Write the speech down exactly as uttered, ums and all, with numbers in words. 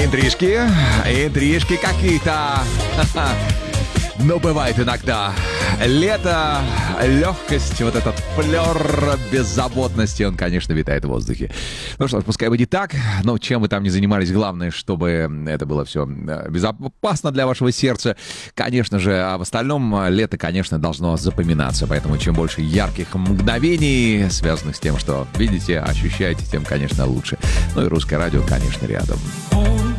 Интрижки, интрижки какие-то. Но бывает иногда лето, легкость, вот этот флер беззаботности, он, конечно, витает в воздухе. Ну что ж, пускай будет так, но чем вы там ни занимались, главное, чтобы это было все безопасно для вашего сердца. Конечно же, а в остальном лето, конечно, должно запоминаться, поэтому чем больше ярких мгновений, связанных с тем, что видите, ощущаете, тем, конечно, лучше. Ну и русское радио, конечно, рядом.